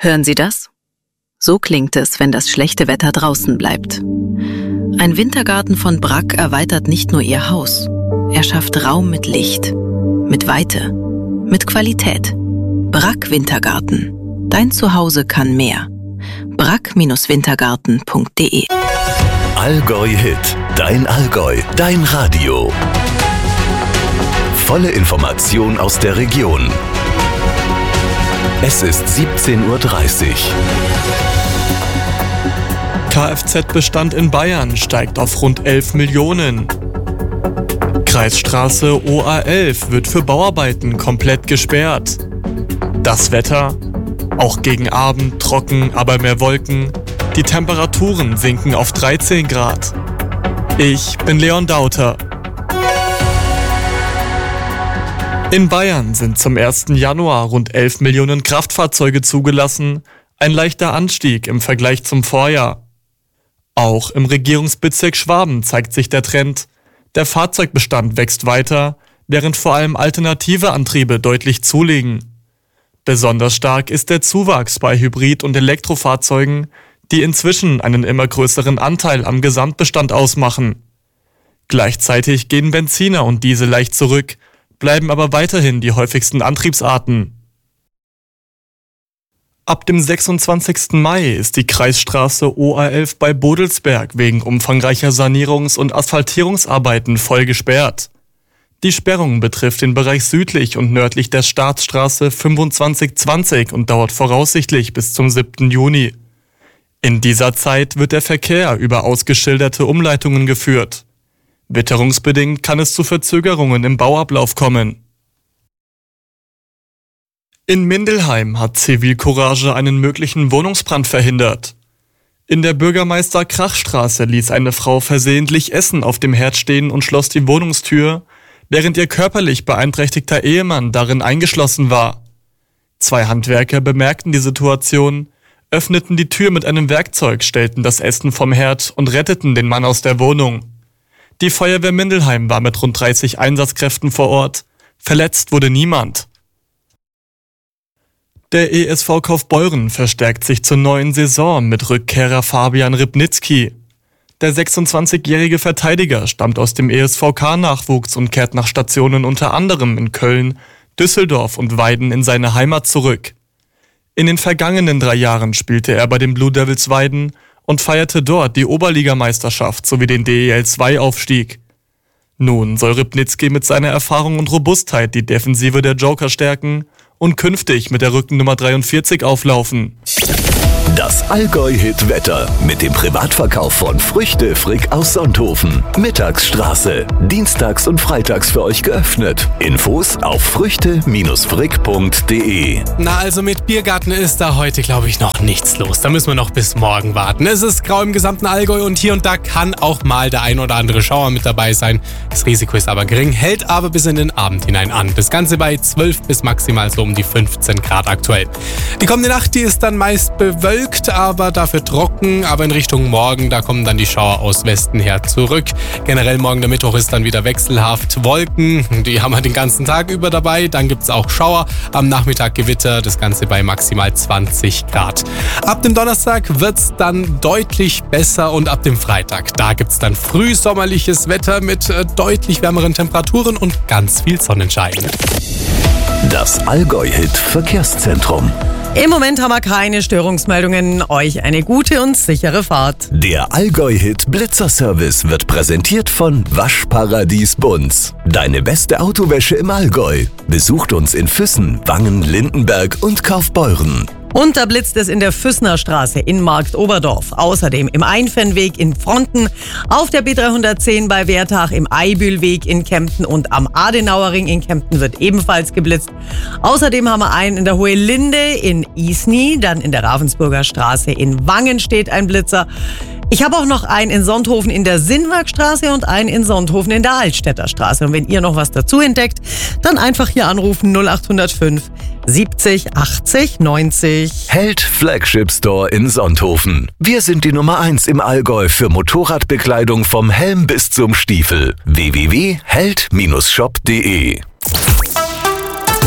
Hören Sie das? So klingt es, wenn das schlechte Wetter draußen bleibt. Ein Wintergarten von Bragg erweitert nicht nur Ihr Haus. Er schafft Raum mit Licht, mit Weite, mit Qualität. Bragg Wintergarten. Dein Zuhause kann mehr. bragg-wintergarten.de. Allgäu Hit. Dein Allgäu. Dein Radio. Volle Information aus der Region. Es ist 17:30 Uhr. Kfz-Bestand in Bayern steigt auf rund 11 Millionen. Kreisstraße OA11 wird für Bauarbeiten komplett gesperrt. Das Wetter? Auch gegen Abend trocken, aber mehr Wolken. Die Temperaturen sinken auf 13 Grad. Ich bin Leon Dauter. In Bayern sind zum 1. Januar rund 11 Millionen Kraftfahrzeuge zugelassen, ein leichter Anstieg im Vergleich zum Vorjahr. Auch im Regierungsbezirk Schwaben zeigt sich der Trend. Der Fahrzeugbestand wächst weiter, während vor allem alternative Antriebe deutlich zulegen. Besonders stark ist der Zuwachs bei Hybrid- und Elektrofahrzeugen, die inzwischen einen immer größeren Anteil am Gesamtbestand ausmachen. Gleichzeitig gehen Benziner und Diesel leicht zurück, bleiben aber weiterhin die häufigsten Antriebsarten. Ab dem 26. Mai ist die Kreisstraße OA11 bei Bodelsberg wegen umfangreicher Sanierungs- und Asphaltierungsarbeiten voll gesperrt. Die Sperrung betrifft den Bereich südlich und nördlich der Staatsstraße 2520 und dauert voraussichtlich bis zum 7. Juni. In dieser Zeit wird der Verkehr über ausgeschilderte Umleitungen geführt. Witterungsbedingt kann es zu Verzögerungen im Bauablauf kommen. In Mindelheim hat Zivilcourage einen möglichen Wohnungsbrand verhindert. In der Bürgermeister-Krach-Straße ließ eine Frau versehentlich Essen auf dem Herd stehen und schloss die Wohnungstür, während ihr körperlich beeinträchtigter Ehemann darin eingeschlossen war. 2 Handwerker bemerkten die Situation, öffneten die Tür mit einem Werkzeug, stellten das Essen vom Herd und retteten den Mann aus der Wohnung. Die Feuerwehr Mindelheim war mit rund 30 Einsatzkräften vor Ort. Verletzt wurde niemand. Der ESV Kaufbeuren verstärkt sich zur neuen Saison mit Rückkehrer Fabian Rybnicki. Der 26-jährige Verteidiger stammt aus dem ESVK-Nachwuchs und kehrt nach Stationen unter anderem in Köln, Düsseldorf und Weiden in seine Heimat zurück. In den vergangenen 3 Jahren spielte er bei den Blue Devils Weiden und feierte dort die Oberligameisterschaft sowie den DEL2-Aufstieg. Nun soll Rybnicki mit seiner Erfahrung und Robustheit die Defensive der Joker stärken und künftig mit der Rückennummer 43 auflaufen. Das Allgäu-Hit-Wetter mit dem Privatverkauf von Früchte Frick aus Sonthofen. Mittagsstraße. Dienstags und freitags für euch geöffnet. Infos auf früchte-frick.de. Na, also mit Biergarten ist da heute, glaube ich, noch nichts los. Da müssen wir noch bis morgen warten. Es ist grau im gesamten Allgäu und hier und da kann auch mal der ein oder andere Schauer mit dabei sein. Das Risiko ist aber gering, hält aber bis in den Abend hinein an. Das Ganze bei 12 bis maximal so um die 15 Grad aktuell. Die kommende Nacht, die ist dann meist bewölkt, aber dafür trocken. Aber in Richtung Morgen, da kommen dann die Schauer aus Westen her zurück. Generell morgen der Mittwoch ist dann wieder wechselhaft. Wolken, die haben wir den ganzen Tag über dabei. Dann gibt es auch Schauer. Am Nachmittag Gewitter, das Ganze bei maximal 20 Grad. Ab dem Donnerstag wird es dann deutlich besser und ab dem Freitag, da gibt es dann frühsommerliches Wetter mit deutlich wärmeren Temperaturen und ganz viel Sonnenschein. Das Allgäu-Hit-Verkehrszentrum. Im Moment haben wir keine Störungsmeldungen. Euch eine gute und sichere Fahrt. Der Allgäu-Hit Blitzerservice wird präsentiert von Waschparadies Bunz. Deine beste Autowäsche im Allgäu. Besucht uns in Füssen, Wangen, Lindenberg und Kaufbeuren. Und da blitzt es in der Füssner Straße in Marktoberdorf. Außerdem im Einfernweg in Fronten, auf der B310 bei Wertach, im Eibülweg in Kempten und am Adenauerring in Kempten wird ebenfalls geblitzt. Außerdem haben wir einen in der Hohe Linde in Isny, dann in der Ravensburger Straße in Wangen steht ein Blitzer. Ich habe auch noch einen in Sonthofen in der Sinnwagstraße und einen in Sonthofen in der Altstädter Straße. Und wenn ihr noch was dazu entdeckt, dann einfach hier anrufen 0805 70 80 90. Held Flagship Store in Sonthofen. Wir sind die Nummer 1 im Allgäu für Motorradbekleidung vom Helm bis zum Stiefel. www.held-shop.de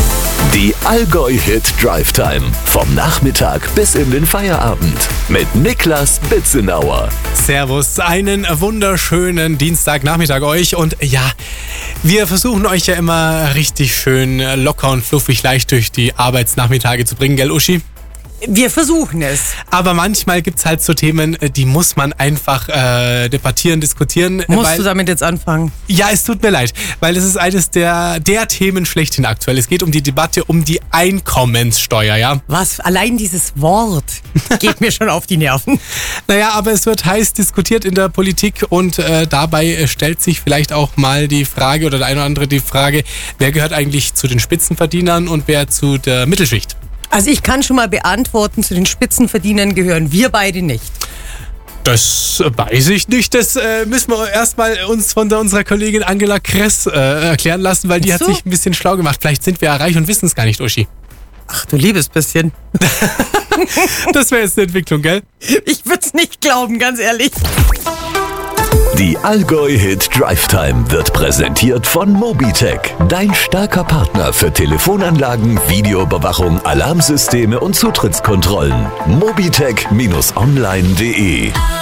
Die Allgäu Hit Drive Time. Vom Nachmittag bis in den Feierabend. Mit Niklas Bitzenauer. Servus, einen wunderschönen Dienstagnachmittag euch. Und ja, wir versuchen euch ja immer richtig schön locker und fluffig leicht durch die Arbeitsnachmittage zu bringen, gell Uschi? Wir versuchen es. Aber manchmal gibt's halt so Themen, die muss man einfach debattieren, diskutieren. Musst du damit jetzt anfangen? Ja, es tut mir leid, weil es ist eines der Themen schlechthin aktuell. Es geht um die Debatte um die Einkommenssteuer, ja? Was? Allein dieses Wort geht mir schon auf die Nerven. Naja, aber es wird heiß diskutiert in der Politik und dabei stellt sich vielleicht auch mal die Frage oder der eine oder andere die Frage, wer gehört eigentlich zu den Spitzenverdienern und wer zu der Mittelschicht? Also ich kann schon mal beantworten, zu den Spitzenverdienern gehören wir beide nicht. Das weiß ich nicht. Das müssen wir erstmal uns von unserer Kollegin Angela Kress erklären lassen, weil die hat sich ein bisschen schlau gemacht. Vielleicht sind wir ja reich und wissen es gar nicht, Uschi. Ach du liebes bisschen. Das wäre jetzt eine Entwicklung, gell? Ich würde es nicht glauben, ganz ehrlich. Die Allgäu Hit Drive Time wird präsentiert von Mobitech, dein starker Partner für Telefonanlagen, Videoüberwachung, Alarmsysteme und Zutrittskontrollen. Mobitech-online.de